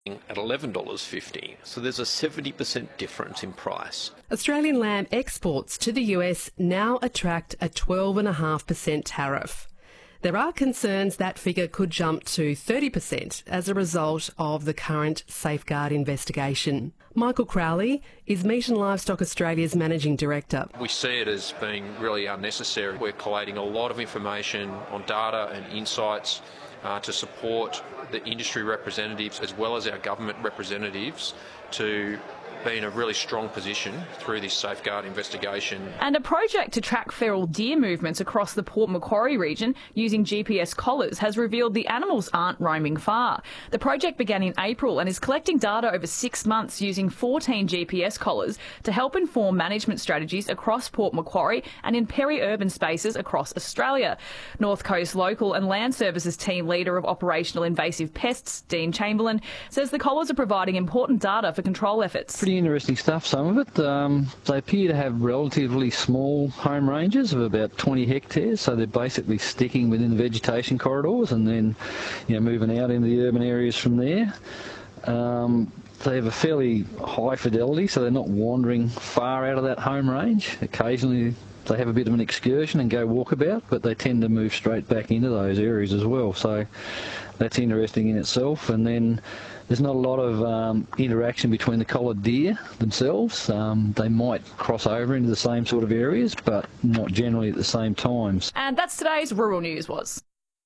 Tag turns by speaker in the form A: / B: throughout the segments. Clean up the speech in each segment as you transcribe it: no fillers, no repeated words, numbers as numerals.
A: at $11.50, so there's a 70% difference in price.
B: Australian lamb exports to the US now attract a 12.5% tariff. There are concerns that figure could jump to 30% as a result of the current Safeguard investigation. Michael Crowley is Meat and Livestock Australia's Managing Director.
A: We see it as being really unnecessary. We're collating a lot of information on data and insights to support the industry representatives as well as our government representatives to be in a really strong position through this Safeguard investigation.
C: And a project to track feral deer movements across the Port Macquarie region using GPS collars has revealed the animals aren't roaming far. The project began in April and is collecting data over 6 months using 14 GPS collars to help inform management strategies across Port Macquarie and in peri-urban spaces across Australia. North Coast Local and Land Services team leader of Operational Invasive Pests, Dean Chamberlain, says the collars are providing important data for control efforts.
D: Pretty interesting stuff, some of it. They appear to have relatively small home ranges of about 20 hectares, so they're basically sticking within the vegetation corridors and then moving out into the urban areas from there. They have a fairly high fidelity, so they're not wandering far out of that home range. Occasionally they have a bit of an excursion and go walkabout, but they tend to move straight back into those areas as well, so that's interesting in itself. And then there's not a lot of interaction between the collared deer themselves. They might cross over into the same sort of areas, but not generally at the same times.
C: And that's today's Rural News Was.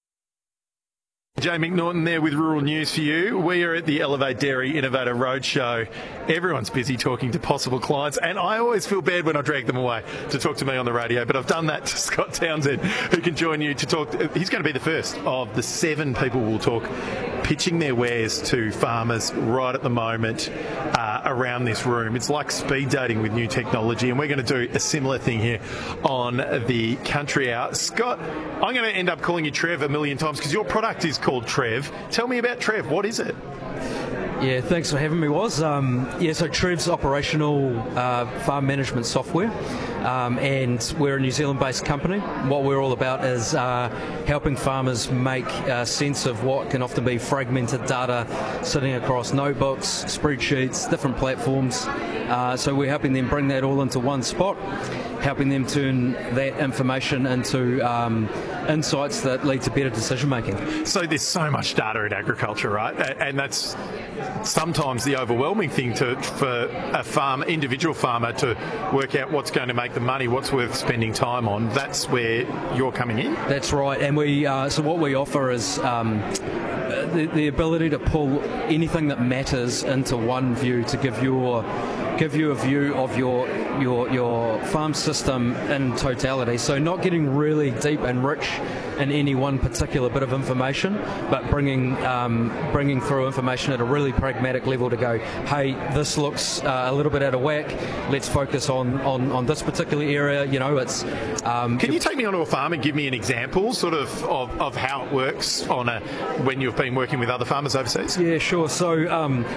E: Jay McNaughton there with Rural News for you. We are at the Elevate Dairy Innovator Roadshow. Everyone's busy talking to possible clients, and I always feel bad when I drag them away to talk to me on the radio, but I've done that to Scott Townsend, who can join you to talk. He's going to be the first of the 7 people we'll talk pitching their wares to farmers right at the moment around this room. It's like speed dating with new technology, and we're going to do a similar thing here on the Country Hour. Scott, I'm going to end up calling you Trev a million times because your product is called Trev. Tell me about Trev. What is it?
F: Yeah, thanks for having me, Woz. So Trev's operational farm management software, and we're a New Zealand-based company. What we're all about is helping farmers make sense of what can often be fragmented data sitting across notebooks, spreadsheets, different platforms. So we're helping them bring that all into one spot, helping them turn that information into insights that lead to better decision making.
E: So there's so much data in agriculture, right? And that's sometimes the overwhelming thing for a individual farmer to work out what's going to make the money, what's worth spending time on. That's where you're coming in.
F: That's right, and so what we offer is the ability to pull anything that matters into one view to give you a view of your farm system in totality. So not getting really deep and rich in any one particular bit of information, but bringing through information at a really pragmatic level to go, hey, this looks a little bit out of whack. Let's focus on this particular area. Can
E: you take me onto a farm and give me an example, sort of how it works when you've been working with other farmers overseas?
F: Yeah, sure. So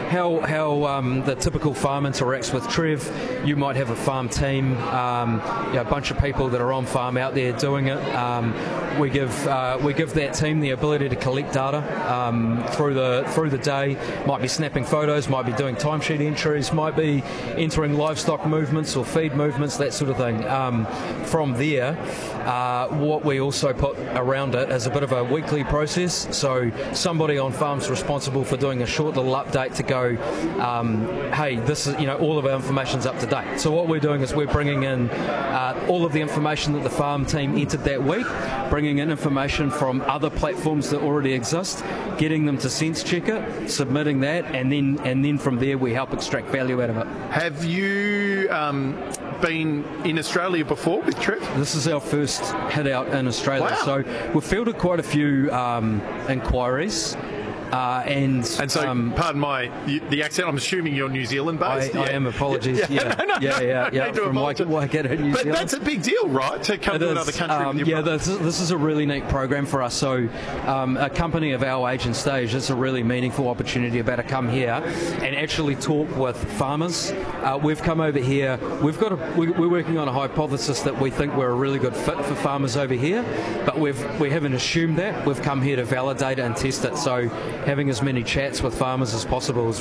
F: how the typical farm interacts with Trev. You might have a farm team, a bunch of people that are on farm out there doing it. We give that team the ability to collect data through the day. Might be snapping photos, might be doing timesheet entries, might be entering livestock movements or feed movements, that sort of thing. From there, what we also put around it is a bit of a weekly process. So somebody on farm's responsible for doing a short little update to go, hey, this is all of our information's up to date. So what we're doing is we're bringing in all of the information that the farm team entered that week, bringing in information from other platforms that already exist, getting them to sense check it, submitting that, and then from there we help extract value out of it.
E: Have you been in Australia before with Trev?
F: This is our first hit out in Australia.
E: Wow.
F: So we've fielded quite a few inquiries. And
E: so, pardon the accent, I'm assuming you're New Zealand based?
F: I am, apologies. Yeah. From Waikato, New Zealand.
E: But that's a big deal, right, to come to another country with your product?
F: This is a really neat program for us. So a company of our age and stage, it's a really meaningful opportunity about to come here and actually talk with farmers. We've come over here, we're working on a hypothesis that we think we're a really good fit for farmers over here, but we haven't assumed that. We've come here to validate it and test it. So having as many chats with farmers as possible is